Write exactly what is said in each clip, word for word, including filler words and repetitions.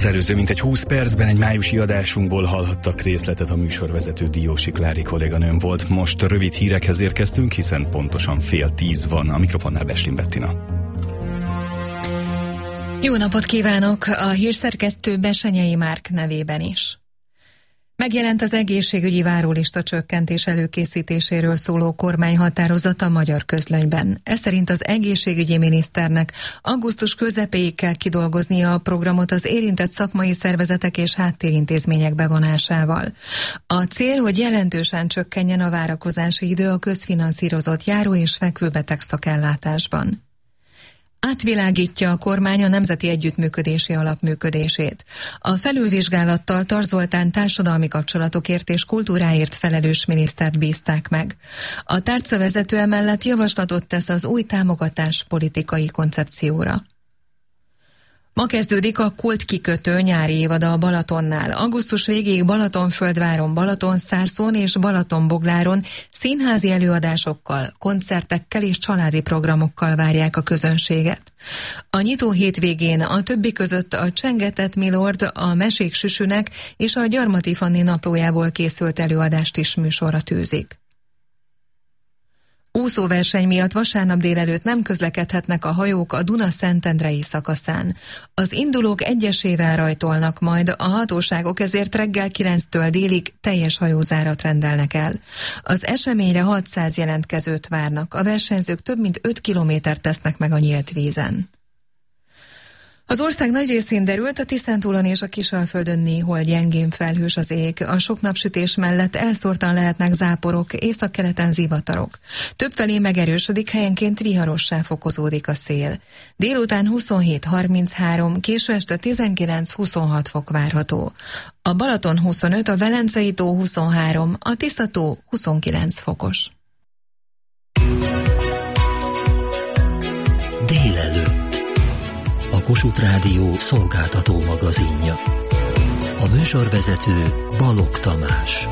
Az előző mintegy húsz percben egy májusi adásunkból hallhattak részletet, a műsorvezető Diósi Klári kolléganőm volt. Most rövid hírekhez érkeztünk, hiszen pontosan fél tíz van. A mikrofonnál Beslin Bettina. Jó napot kívánok! A hírszerkesztő Besenyei Márk nevében is. Megjelent az egészségügyi várólista csökkentés előkészítéséről szóló kormányhatározat a Magyar Közlönyben. Ez szerint az egészségügyi miniszternek augusztus közepéig kell kidolgoznia a programot az érintett szakmai szervezetek és háttérintézmények bevonásával. A cél, hogy jelentősen csökkenjen a várakozási idő a közfinanszírozott járó- és fekvőbeteg szakellátásban. Átvilágítja a kormány a Nemzeti Együttműködési Alap működését. A felülvizsgálattal Tar Zoltán társadalmi kapcsolatokért és kultúráért felelős minisztert bízták meg. A tárcavezető emellett javaslatot tesz az új támogatás politikai koncepcióra. Ma kezdődik a Kult kikötő nyári évada a Balatonnál. Augusztus végéig Balatonföldváron, Balatonszárszón és Balatonbogláron színházi előadásokkal, koncertekkel és családi programokkal várják a közönséget. A nyitó hétvégén a többi között a Csengetett Milord, a Mesék Süsünek és a Gyarmati Fanni naplójából készült előadást is műsorra tűzik. Úszóverseny miatt vasárnap délelőtt nem közlekedhetnek a hajók a Duna-Szentendrei szakaszán. Az indulók egyesével rajtolnak, majd a hatóságok ezért reggel kilenctől délig teljes hajózárat rendelnek el. Az eseményre hatszáz jelentkezőt várnak, a versenyzők több mint öt kilométert tesznek meg a nyílt vízen. Az ország nagy részén derült, a Tiszántúlon és a Kisalföldön néhol gyengén felhős az ég. A sok napsütés mellett elszórtan lehetnek záporok, északkeleten zivatarok. Többfelé megerősödik, helyenként viharossá fokozódik a szél. Délután huszonhét harminchárom, késő este tizenkilenc huszonhat fok várható. A Balaton huszonöt, a Velencei tó huszonhárom, a Tisza-tó huszonkilenc fokos. Délelőtt. A Kossuth Rádió szolgáltató magazinja. A műsorvezető Balogh Tamás.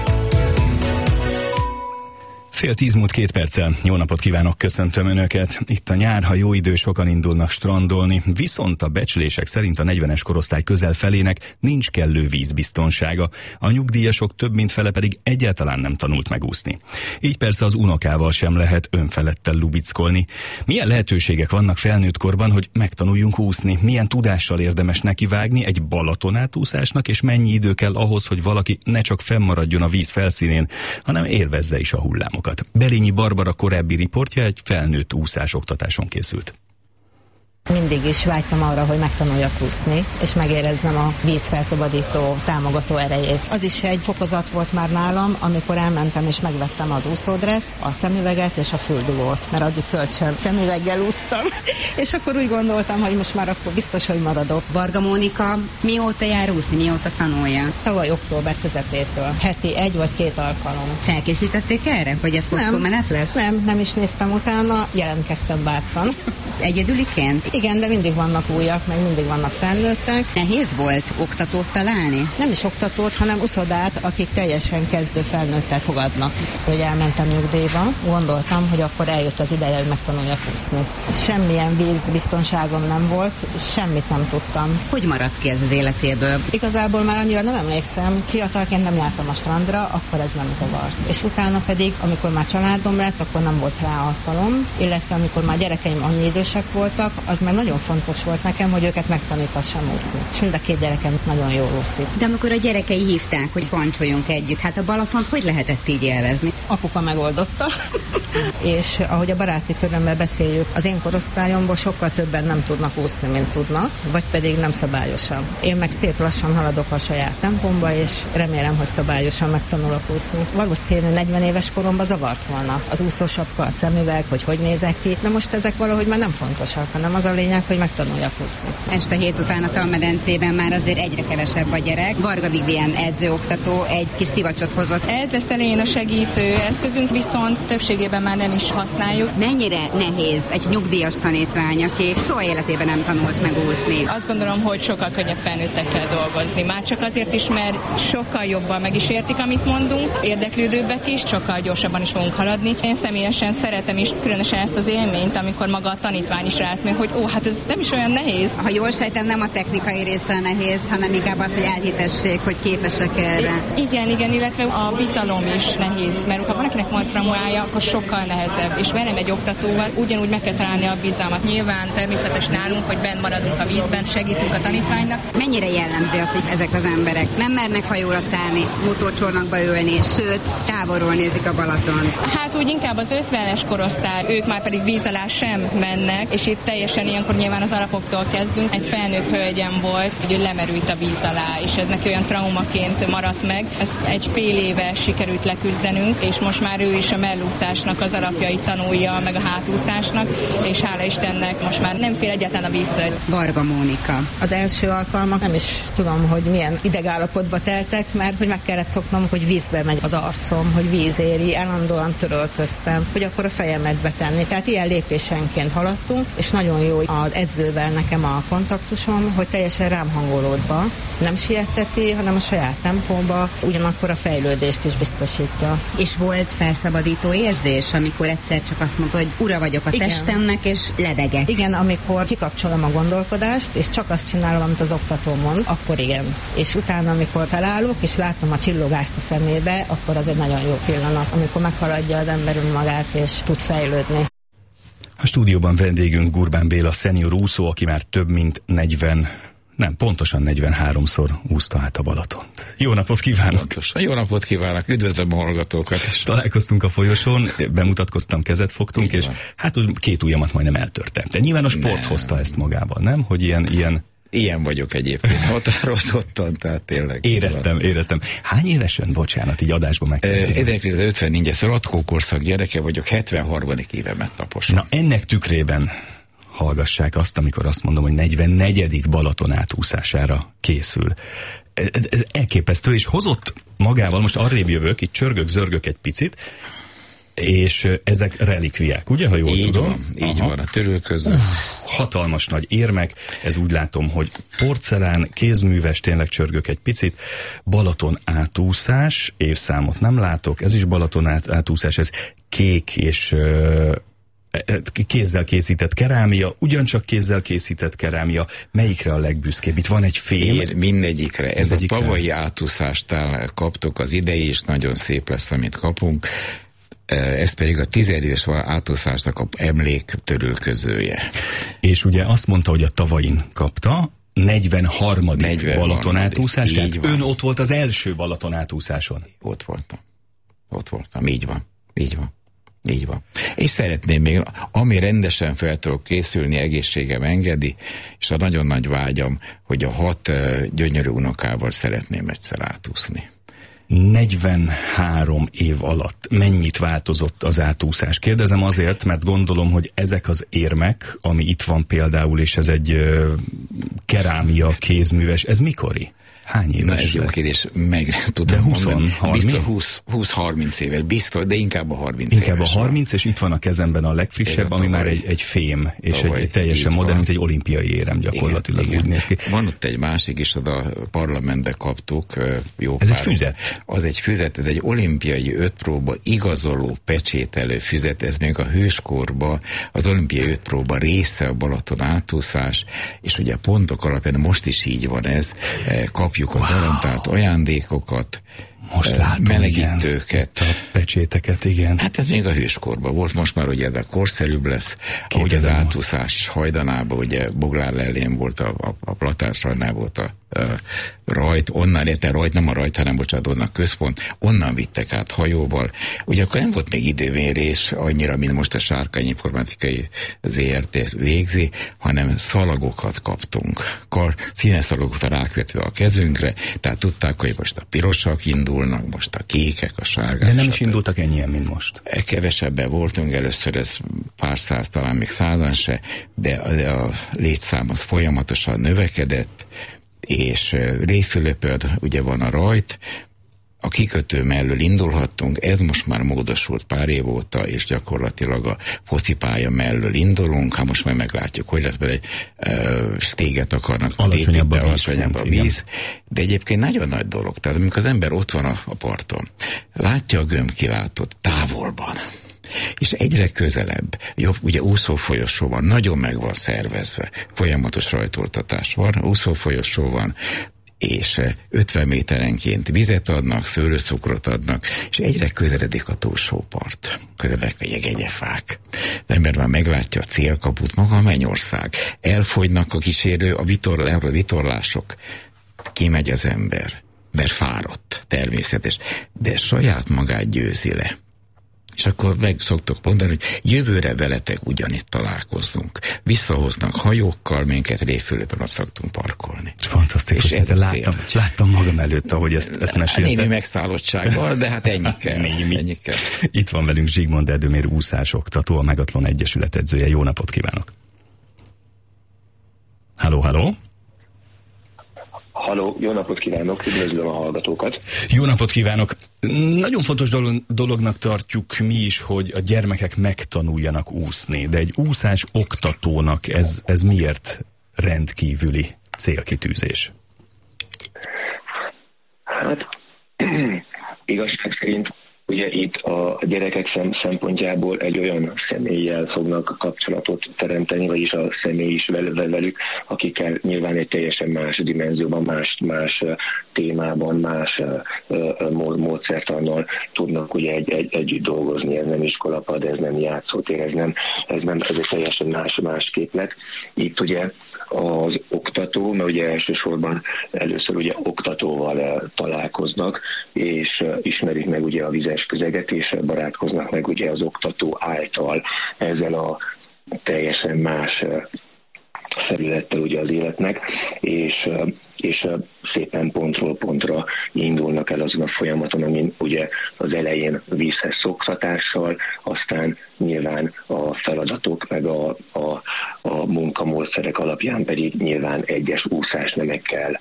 Fél tíz múlt két perccel. Jó napot kívánok, köszöntöm Önöket. Itt a nyár, ha jó idő, sokan indulnak strandolni, viszont a becslések szerint a negyvenes korosztály közel felének nincs kellő vízbiztonsága. A nyugdíjasok több mint fele pedig egyáltalán nem tanult megúszni. Így persze az unokával sem lehet önfeledten lubickolni. Milyen lehetőségek vannak felnőtt korban, hogy megtanuljunk úszni? Milyen tudással érdemes nekivágni egy Balatonátúszásnak, és mennyi idő kell ahhoz, hogy valaki ne csak fennmaradjon a víz felszínén, hanem élvezze is a hullámokat? Berényi Barbara korábbi riportja egy felnőtt úszásoktatáson készült. Mindig is vágytam arra, hogy megtanuljak úszni, és megérezzem a víz felszabadító, támogató erejét. Az is egy fokozat volt már nálam, amikor elmentem és megvettem az úszódreszt, a szemüveget és a füldugót, mert addig kölcsön szemüveggel úsztam, és akkor úgy gondoltam, hogy most már akkor biztos, hogy maradok. Varga Mónika mióta jár úszni, mióta tanulja? Tavaly október közepétől. Heti egy vagy két alkalom. Felkészítették erre, hogy ez hosszú menet lesz? Nem, nem is néztem utána, jelentkeztem bátran. Egyedüliként? Igen, de mindig vannak újak, meg mindig vannak felnőttek. Nehéz volt oktatót találni? Nem is oktatót, hanem uszodát, akik teljesen kezdő felnőttel fogadnak. Hogy elmentem nyugdíjba, gondoltam, hogy akkor eljött az ideje, hogy megtanuljak úszni. Semmilyen vízbiztonságom nem volt, semmit nem tudtam. Hogy maradt ki ez az életéből? Igazából már annyira nem emlékszem, fiatalként nem jártam a strandra, akkor ez nem zavart. És utána pedig, amikor már családom lett, akkor nem volt rá alkalom, illetve amikor már gyerekeim annyi idősek voltak, az meg nagyon fontos volt nekem, hogy őket megtanítassam úszni. És mind a két gyerekem nagyon jól úszik. De amikor a gyerekei hívták, hogy pancsoljunk együtt, hát a Balatont hogy lehetett így élvezni? Apuka megoldotta. És ahogy a baráti körömben beszéljük, az én korosztályomból sokkal többen nem tudnak úszni, mint tudnak, vagy pedig nem szabályosan. Én meg szép lassan haladok a saját tempomba, és remélem, hogy szabályosan megtanulok úszni. Valószínűleg negyven éves koromban zavart volna az úszósapka, a szemüveg, hogy hogy nézek ki, de most ezek valahogy már nem fontosak, hanem az a lényeg, hogy megtanuljak úszni. Este hét után a Talmedencében már azért egyre kevesebb a gyerek. Varga Vivien edzőoktató egy kis szivacsot hozott. Ez lesz elején a segítő eszközünk, viszont többségében már nem is használjuk. Mennyire nehéz egy nyugdíjas tanítvány, aki soha életében nem tanult megúszni? Azt gondolom, hogy sokkal könnyebb felnőttekkel dolgozni. Már csak azért is, mert sokkal jobban meg is értik, amit mondunk, érdeklődőbbek is, sokkal gyorsabban is fogunk haladni. Én személyesen szeretem is különösen ezt az élményt, amikor maga a tanítvány is rász, hogy Ó, hát ez nem is olyan nehéz. Ha jól sejtem, nem a technikai része nehéz, hanem inkább az, hogy elhitessék, hogy képesek erre. I- igen, igen, illetve a bizalom is nehéz, mert ha valakinek van traumája, akkor sokkal nehezebb. És velem egy oktatóval ugyanúgy meg kell találni a bizalmat. Nyilván természetes nálunk, hogy benn maradunk a vízben, segítünk a tanítványnak. Mennyire jellemző az, hogy ezek az emberek nem mernek hajóra szállni, motorcsónakba ülni, sőt, távolról nézik a Balaton? Hát úgy inkább az ötvenes korosztály, ők már pedig víz alá sem mennek, és itt teljesen ilyenkor nyilván az alapoktól kezdünk. Egy felnőtt hölgyem volt, hogy lemerült a víz alá, és ez neki olyan traumaként maradt meg. Ezt egy fél éve sikerült leküzdenünk, és most már ő is a mellúszásnak az alapjait tanulja, meg a hátúszásnak, és hála Istennek most már nem fél egyáltalán a víztől. Varga Mónika. Az első alkalmak nem is tudom, hogy milyen idegállapotba teltek, mert hogy meg kellett szoknom, hogy vízbe megy az arcom, hogy víz éri, állandóan törölköztem, hogy akkor a fejemet betenni. Tehát ilyen lépésenként haladtunk, és nagyon jó az edzővel nekem a kontaktusom, hogy teljesen rám hangolódva nem sietteti, hanem a saját tempóba, ugyanakkor a fejlődést is biztosítja. És volt felszabadító érzés, amikor egyszer csak azt mondta, hogy ura vagyok a Igen. testemnek, és lebegek. Igen, amikor kikapcsolom a gondolkodást, és csak azt csinálom, amit az oktató mond, akkor igen. És utána, amikor felállok, és látom a csillogást a szemébe, akkor az egy nagyon jó pillanat, amikor meghaladja az ember önmagát, és tud fejlődni. A stúdióban vendégünk Gurbán Béla szenior úszó, aki már több mint negyven, nem, pontosan negyvenháromszor úszta át a Balatont. Jó napot kívánok! Pontosan. Jó napot kívánok! Üdvözlöm a hallgatókat is! Találkoztunk a folyosón, bemutatkoztam, kezet fogtunk, így és van. Hát úgy két ujjamat majdnem eltörtem. De nyilván a sport nem. hozta ezt magával, nem? Hogy ilyen... ilyen... Ilyen vagyok egyébként, határozottan, tehát tényleg. Éreztem, éreztem. Hány évesen, bocsánat, így adásban megkérdezem? ezerkilencszázötvennégyes Ratkó korszak gyereke vagyok, hetvenharmadik évemet taposom. Na ennek tükrében hallgassák azt, amikor azt mondom, hogy negyvennegyedik Balaton átúszására készül. Ez, ez elképesztő, és hozott magával, most arrébb jövök, itt csörgök, zörgök egy picit, és ezek relikviák, ugye, ha jól így tudom? Van, így Aha. van, a törülköző. Hatalmas nagy érmek, ez úgy látom, hogy porcelán, kézműves, tényleg csörgök egy picit, Balaton átúszás, évszámot nem látok, ez is Balaton át, átúszás, ez kék és uh, kézzel készített kerámia, ugyancsak kézzel készített kerámia, melyikre a legbüszkébb? Itt van egy fém. Én mindegyikre. Ez mindegyikre. A tavalyi átúszástál kaptok, az idei is nagyon szép lesz, amit kapunk. Ez pedig a tizedéves átúszásnak a emlék törülközője. És ugye azt mondta, hogy a tavain kapta, negyvenharmadik Balaton átúszás, tehát van. Ön ott volt az első Balaton átúszáson. Ott voltam. Ott voltam, így van. Így van. Így van. És szeretném még, ami rendesen fel tudok készülni, egészségem engedi, és a nagyon nagy vágyam, hogy a hat uh, gyönyörű unokával szeretném egyszer átúszni. negyvenhárom év alatt mennyit változott az átúszás? Kérdezem azért, mert gondolom, hogy ezek az érmek, ami itt van például, és ez egy uh, kerámia, kézműves, ez mikori? Hány éves? Na ez jó kérdés, meg tudom mondani. Biztos húsz-harminc éves, biztos, de inkább a harminc Inkább éves a harminc, van. És itt van a kezemben a legfrissebb, a ami már egy, egy fém, és tavaly, egy, egy teljesen modern, mint egy olimpiai érem gyakorlatilag, igen, úgy igen. néz ki. Van ott egy másik is, oda a parlamentbe kaptuk. Jó ez pár, egy füzet? Az egy füzet, ez egy olimpiai ötpróba igazoló, pecsételő füzet, ez még a hőskorba, az olimpiai ötpróba része a Balaton átúszás, és ugye a pontok alapján most is így van ez, kapjuk a wow. garantált ajándékokat, most látom, melegítőket. Igen, a pecséteket, igen. Hát ez még a hőskorban volt, most már ugye ez korszerűbb lesz, ahogy az átúszás is hajdanában, ugye Boglár Lellén volt, a, a, a Platásrajnál volt a, a rajt, onnan érte rajt, nem a rajt, hanem bocsánat, onnan központ, onnan vittek át hajóval. Ugye akkor nem volt még időmérés annyira, mint most a Sárkány Informatikai zé er té végzi, hanem szalagokat kaptunk. Kar, színes szalagokat rákvetve a kezünkre, tehát tudták, hogy most a pirosak indulnak, most a kékek, a sárgák. De nem is indultak ennyien, mint most. Kevesebben voltunk, először ez pár száz, talán még százan se, de a, a létszám az folyamatosan növekedett, és Réfülöpöd, ugye van a rajt, a kikötő mellől indulhattunk, ez most már módosult pár év óta, és gyakorlatilag a focipálya mellől indulunk, hát most már meglátjuk, hogy lesz bele egy uh, stéget akarnak alacsonyabb a víz, alacsonyabb a víz. De egyébként nagyon nagy dolog, tehát amikor az ember ott van a, a parton, látja a gömbkilátót távolban, És egyre közelebb, jobb, ugye úszófolyosó van, nagyon meg van szervezve, folyamatos rajtoltatás van, úszófolyosó van, és ötven méterenként vizet adnak, szőlőszukrot adnak, és egyre közeledik a túlsó part. Közeledek a jegegyefák. Az ember már meglátja a célkaput, maga a mennyország. Elfogynak a kísérő, a, vitorl, a vitorlások. Kimegy az ember, mert fáradt, természetes, de saját magát győzi le. És akkor meg szoktok mondani, hogy jövőre veletek ugyanitt találkozzunk. Visszahoznak hajókkal, minket Révfülöpön ott szoktunk parkolni. Fantasztikus, és láttam, láttam magam előtt, ahogy ezt, ezt meséltem. Némi megszállottsággal, de hát ennyi kell. Némi. Ennyi kell. Itt van velünk Zsigmond Edelmér úszásoktató, a Megatlon Egyesület edzője. Jó napot kívánok! Halló, halló! Halló, jó napot kívánok, üdvözlöm a hallgatókat. Jó napot kívánok! Nagyon fontos dolog, dolognak tartjuk mi is, hogy a gyermekek megtanuljanak úszni, de egy úszás oktatónak ez, ez miért rendkívüli célkitűzés? Hát, igazság szerint ugye itt a gyerekek szem, szempontjából egy olyan személlyel fognak kapcsolatot teremteni, vagyis a személy is velük, akikkel nyilván egy teljesen más dimenzióban, más, más témában, más módszertannal tudnak ugye egy, egy, együtt dolgozni. Ez nem iskolapad, ez nem játszótér, ez nem, ez nem, ez egy teljesen más, más képlet. Itt ugye az oktató, mert ugye elsősorban először ugye oktatóval találkoznak, és ismerik meg ugye a vizes közeget, és barátkoznak meg ugye az oktató által ezzel a teljesen más felülettel ugye az életnek, és, és szépen pontról pontra indulnak el azon a folyamaton, amin ugye az elején vízhez szoktatással, aztán nyilván a feladatok meg a, a, a munkamódszerek alapján pedig nyilván egyes úszásnemekkel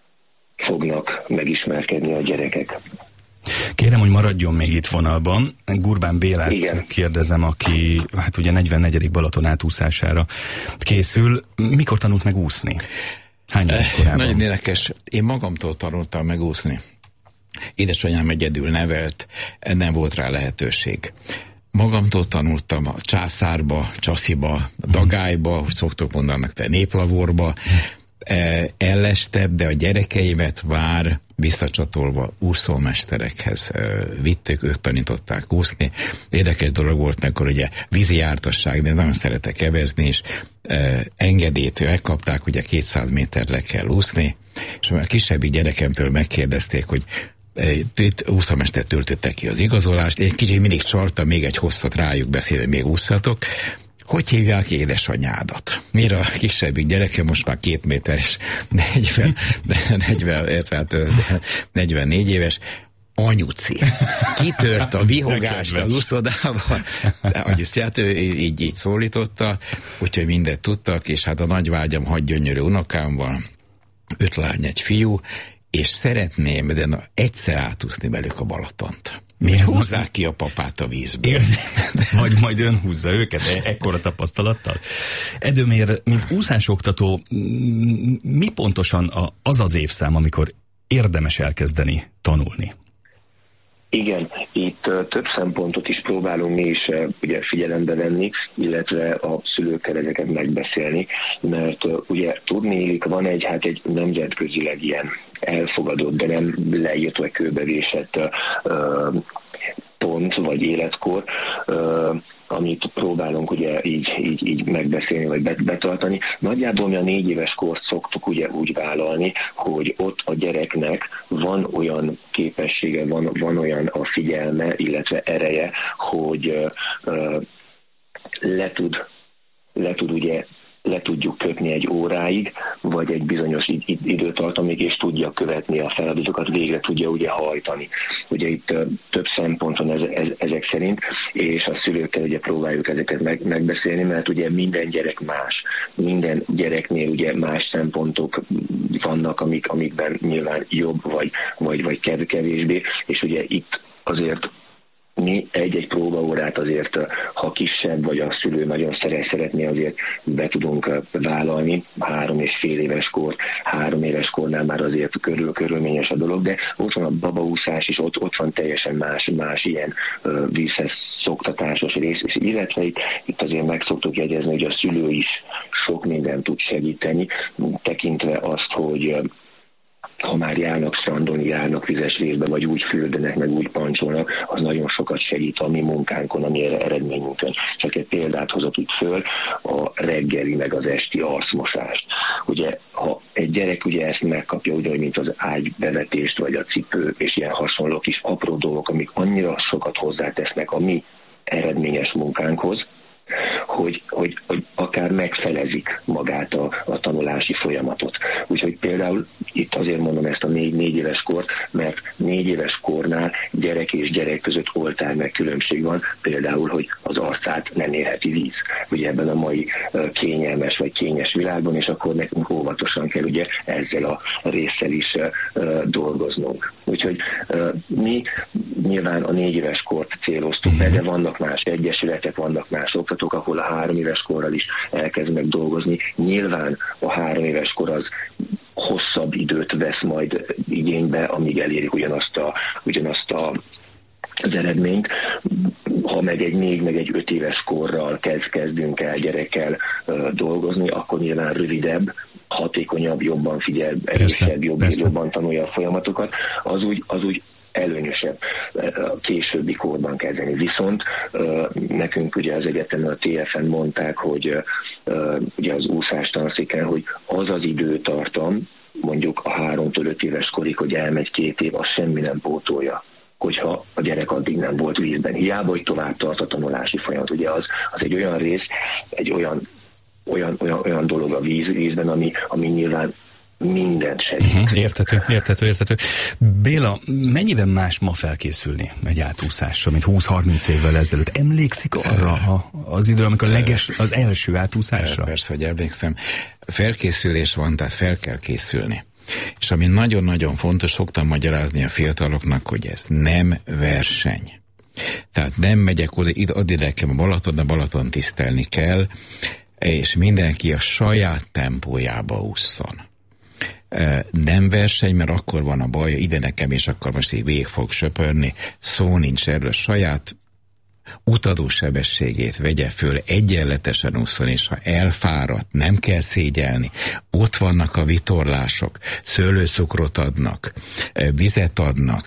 fognak megismerkedni a gyerekek. Kérem, hogy maradjon még itt vonalban. Gurbán Bélát Igen. kérdezem, aki hát ugye negyvennegyedik Balaton átúszására készül. Mikor tanult meg úszni? Hány éves korában? Nagyon érdekes. Én magamtól tanultam meg úszni. Édesanyám egyedül nevelt, nem volt rá lehetőség. Magamtól tanultam a Császárba, Csasziba, Dagályba, hogy szoktok mondani, te Néplavorba, ellestebb, de a gyerekeimet már visszacsatolva úszómesterekhez vittük, ők tanították úszni. Érdekes dolog volt, mekkor ugye vízi jártasság, de nagyon szeretek evezni, és engedélyt megkapták, ugye kétszáz méter le kell úszni, és a kisebbik gyerekemtől megkérdezték, hogy itt úszómester töltötte ki az igazolást, egy kicsit mindig csalta, még egy hosszat rájuk beszélni, még ússzatok. Hogy hívják édesanyádat? Mire a kisebbik gyereke, most már két méteres, negyven, negyven, negyvennégy éves, anyuci. Kitört a vihogást az úszodával, ahogy hát ő így, így szólította, úgyhogy mindent tudtak, és hát a nagy vágyam, hagy gyönyörű unokám van, öt lány, egy fiú, és szeretném, de na, egyszer átúszni velük a Balatont. Mi húzzák ki a papát a vízből. Vagy majd ön húzza őket e- ekkora tapasztalattal. Edelmér, mint úszásoktató, mi pontosan a, az az évszám, amikor érdemes elkezdeni tanulni? Igen, itt uh, több szempontot is próbálunk mi is uh, ugye figyelembe venni, illetve a szülőkkel ezeket megbeszélni, mert uh, ugye tudniillik, van egy, hát egy nemzetközileg ilyen elfogadott, de nem leírt vagy kőbevésett uh, pont vagy életkor, uh, amit próbálunk ugye így, így, így megbeszélni, vagy betartani. Nagyjából mi a négy éves kort szoktuk ugye úgy vállalni, hogy ott a gyereknek van olyan képessége, van, van olyan a figyelme, illetve ereje, hogy uh, uh, le tud, le tud ugye le tudjuk kötni egy óráig, vagy egy bizonyos időtartamig, és tudja követni a feladatokat, végre tudja ugye hajtani. Ugye itt uh, több szempont van ez, ez, ezek szerint, és a szülőkkel ugye próbáljuk ezeket meg, megbeszélni, mert ugye minden gyerek más. Minden gyereknél ugye más szempontok vannak, amik, amikben nyilván jobb, vagy, vagy, vagy kevésbé, és ugye itt azért mi egy-egy próbaórát azért, ha kisebb, vagy a szülő nagyon szeretné, azért be tudunk vállalni. Három és fél éves kor, három éves kornál már azért körül, körülményes a dolog, de ott van a babaúszás is, ott, ott van teljesen más, más ilyen vízhez oktatásos rész, és illetve itt, itt azért meg szoktuk jegyezni, hogy a szülő is sok mindent tud segíteni, tekintve azt, hogy ha már járnak strandon, járnak vizes részbe, vagy úgy fürdenek, meg úgy pancsolnak, az nagyon sokat segít a mi munkánkon, a mi eredményünkön. Csak egy példát hozott itt föl, a reggeli, meg az esti arcmosást. Ugye, ha egy gyerek ugye ezt megkapja, ugyanúgy, mint az ágybevetést, vagy a cipő, és ilyen hasonló kis apró dolgok, amik annyira sokat hozzátesznek a mi eredményes munkánkhoz, hogy, hogy, hogy akár megfelezik magát a, a tanulási folyamatot. Úgyhogy például itt azért mondom ezt a négy, négy éves kort, mert négy éves kornál gyerek és gyerek között oltár meg különbség van, például, hogy az arcát nem érheti víz. Ugye ebben a mai kényelmes vagy kényes világban, és akkor nekünk óvatosan kell ugye ezzel a résszel is uh, dolgoznunk. Úgyhogy uh, mi nyilván a négy éves kort céloztuk be, de vannak más egyesületek, vannak más oktatók, ahol a három éves korral is elkezdenek dolgozni. Nyilván a három éves kor az hosszabb időt vesz majd igénybe, amíg elérik ugyanazt, a, ugyanazt a, az eredményt. Ha meg egy négy, meg egy öt éves korral kezd, kezdünk el gyerekkel uh, dolgozni, akkor nyilván rövidebb, hatékonyabb, jobban figyel, erősebb, jobb, jobban tanulja a folyamatokat. Az úgy, az úgy előnyösebb a későbbi korban kezdeni. Viszont nekünk ugye az egyetemen a té ef en mondták, hogy ugye az úszás tanszéken, hogy az az időtartam, mondjuk a háromtól öt éves korig, hogy elmegy két év, az semmi nem pótolja, hogyha a gyerek addig nem volt vízben. Hiába, hogy tovább tart a tanulási folyamat. Ugye az, az egy olyan rész, egy olyan, olyan, olyan, olyan dolog a víz, vízben, ami, ami nyilván mindent segít. Uh-huh, értető, értető, értető. Béla, mennyiben más ma felkészülni egy átúszásra, mint húsz-harminc évvel ezelőtt? Emlékszik arra a, az időre, amikor a leges, az első átúszásra? Persze, hogy emlékszem. Felkészülés van, tehát fel kell készülni. És ami nagyon-nagyon fontos, szoktam magyarázni a fiataloknak, hogy ez nem verseny. Tehát nem megyek oda, addig nekem a Balaton, a Balaton tisztelni kell, és mindenki a saját tempójába ússzon. Nem verseny, mert akkor van a baj, ide nekem, és akkor most így végig fog söpörni. Szó nincs erről, a saját utadó sebességét vegye föl, egyenletesen úszon, és ha elfáradt, nem kell szégyelni. Ott vannak a vitorlások, szőlőszukrot adnak, vizet adnak,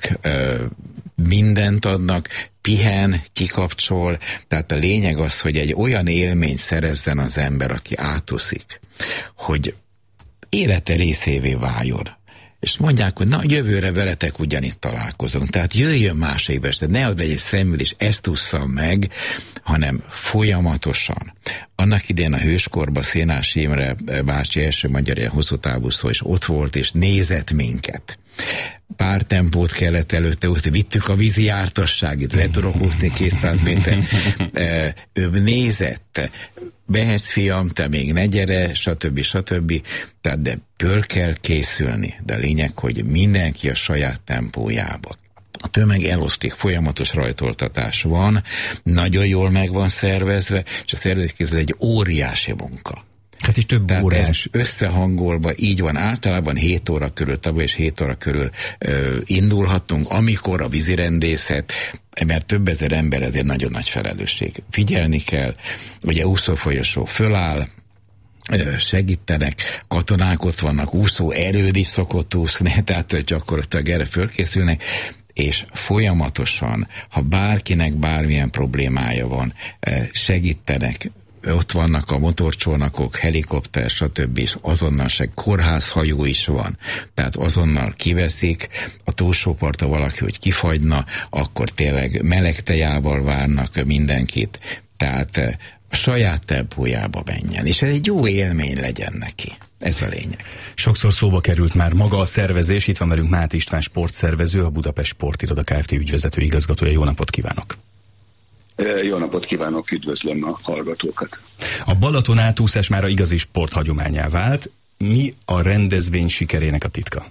mindent adnak, pihen, kikapcsol, tehát a lényeg az, hogy egy olyan élményt szerezzen az ember, aki átúszik, hogy élete részévé váljon. És mondják, hogy na, jövőre veletek ugyanitt találkozunk. Tehát jöjjön más éves, de ne ad egy szemül, és ezt ússzam meg, hanem folyamatosan. Annak idén a hőskorban Szénási Imre bácsi első magyar ilyen hosszú távúszó, és ott volt, és nézett minket. Pár tempót kellett előtte úszni, vittük a vízi jártasságit, le tudok úszni kétszáz méter. Ő nézett, behez fiam, te még ne gyere, stb. stb. Tehát de föl kell készülni, de a lényeg, hogy mindenki a saját tempójába. A tömeg elosztik, folyamatos rajtoltatás van, nagyon jól meg van szervezve, és a szervezés egy óriási munka. Hát is több Tehát órás. Összehangolva így van, általában hét óra körül, tavaly és hét óra körül ö, indulhatunk, amikor a vízirendészet, mert több ezer ember, ezért nagyon nagy felelősség. Figyelni kell, ugye úszófolyosó föláll, segítenek, katonák ott vannak, úszó erőd is szokott úszni, tehát gyakorlatilag erre fölkészülnek, és folyamatosan, ha bárkinek bármilyen problémája van, segítenek, ott vannak a motorcsónakok, helikopter, stb. És azonnal se kórházhajó is van. Tehát azonnal kiveszik, a túlsó partra valaki, hogy kifagyna, akkor tényleg meleg tejával várnak mindenkit. Tehát a saját tempójába menjen. És ez egy jó élmény legyen neki. Ez a lényeg. Sokszor szóba került már maga a szervezés. Itt van velünk Máté István sportszervező, a Budapest Sportiroda Kft. Ügyvezető igazgatója. Jó napot kívánok! Jó napot kívánok, üdvözlöm a hallgatókat. A Balaton átúszás már a igazi sporthagyománnyá vált. Mi a rendezvény sikerének a titka?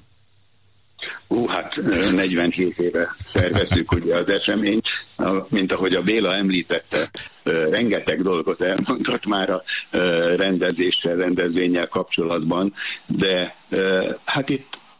Ú, hát negyvenhét éve szerveztük ugye az eseményt, mint ahogy a Béla említette, rengeteg dolgot elmondott már a rendezéssel, rendezvénnyel kapcsolatban, de hát itt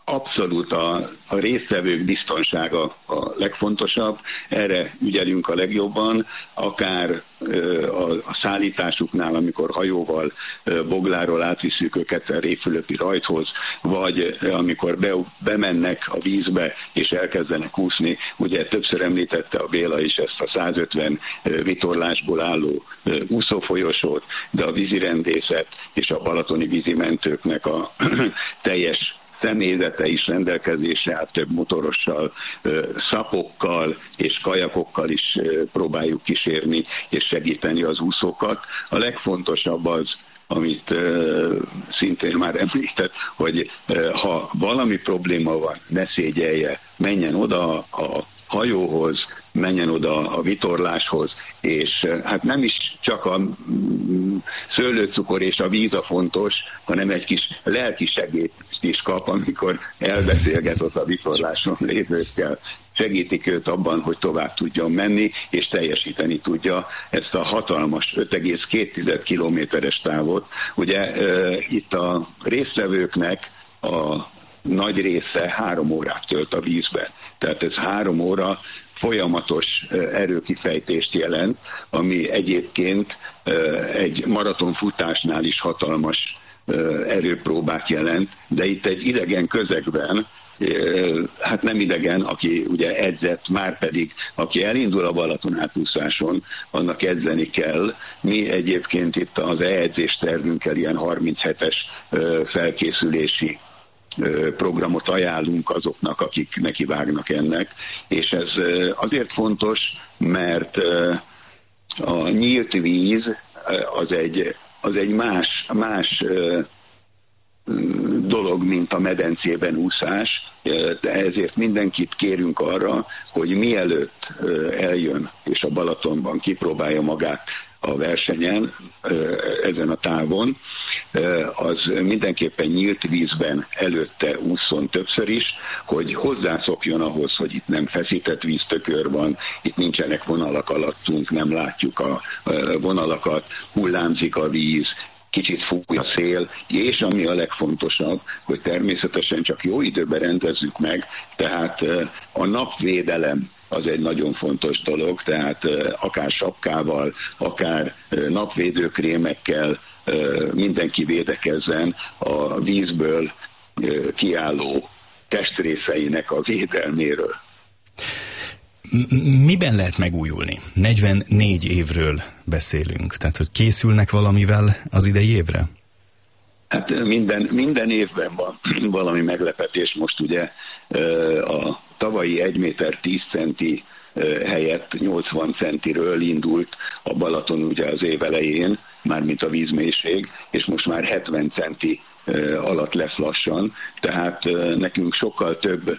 abszolút a, a résztvevők biztonsága a legfontosabb, erre ügyelünk a legjobban, akár a, a szállításuknál, amikor hajóval Bogláról átviszük őket a Révfülöpi rajthoz, vagy amikor be, bemennek a vízbe és elkezdenek úszni. Ugye többször említette a Béla is ezt a százötven vitorlásból álló úszófolyosót, de a vízirendészet és a balatoni vízimentőknek a teljes személyzete is rendelkezésre áll, több motorossal, szapokkal és kajakokkal is próbáljuk kísérni és segíteni az úszókat. A legfontosabb az, amit uh, szintén már említett, hogy uh, ha valami probléma van, ne szégyelje, menjen oda a hajóhoz, menjen oda a vitorláshoz, és uh, hát nem is csak a mm, szőlőcukor és a víz a fontos, hanem egy kis lelki segélyt is kap, amikor elbeszélget ott a vitorláson lévőkkel. Segítik őt abban, hogy tovább tudjon menni, és teljesíteni tudja ezt a hatalmas öt egész két kilométeres távot. Ugye e, itt a résztvevőknek a nagy része három órát tölt a vízben. Tehát ez három óra folyamatos erőkifejtést jelent, ami egyébként egy maratonfutásnál is hatalmas erőpróbát jelent, de itt egy idegen közegben, hát nem idegen, aki ugye edzett, már pedig aki elindul a Balaton átúszáson, annak edzeni kell. Mi egyébként itt az e-edzés tervünkkel ilyen harminchetes felkészülési programot ajánlunk azoknak, akik nekivágnak ennek, és ez azért fontos, mert a nyílt víz az egy, az egy más, más dolog, mint a medencében úszás, de ezért mindenkit kérünk arra, hogy mielőtt eljön és a Balatonban kipróbálja magát a versenyen, ezen a távon, az mindenképpen nyílt vízben előtte ússzon többször is, hogy hozzászokjon ahhoz, hogy itt nem feszített víztökör van, itt nincsenek vonalak alattunk, nem látjuk a vonalakat, hullámzik a víz, kicsit fúj a szél, és ami a legfontosabb, hogy természetesen csak jó időben rendezzük meg, tehát a napvédelem az egy nagyon fontos dolog, tehát akár sapkával, akár napvédőkrémekkel mindenki védekezzen a vízből kiálló testrészeinek a védelméről. Miben lehet megújulni? negyvennégy évről beszélünk, tehát hogy készülnek valamivel az idei évre? Hát minden, minden évben van valami meglepetés. Most ugye a tavalyi egy méter tíz centi helyett nyolcvan centiről indult a Balaton ugye az év elején, mármint a vízmélység, és most már hetven centi alatt lesz lassan, tehát nekünk sokkal több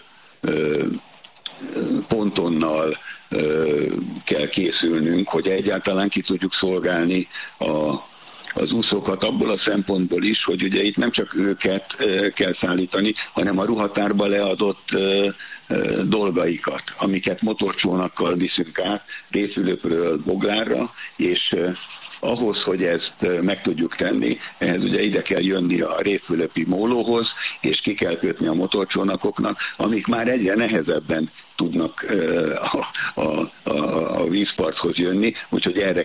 pontonnal kell készülnünk, hogy egyáltalán ki tudjuk szolgálni a, az úszókat abból a szempontból is, hogy ugye itt nem csak őket kell szállítani, hanem a ruhatárba leadott dolgaikat, amiket motorcsónakkal viszünk át Révfülöpről Boglárra, és ahhoz, hogy ezt meg tudjuk tenni, ehhez ugye ide kell jönni a Révfülöpi mólóhoz, és ki kell kötni a motorcsónakoknak, amik már egyre nehezebben tudnak a, a, a, a vízparthoz jönni, úgyhogy erre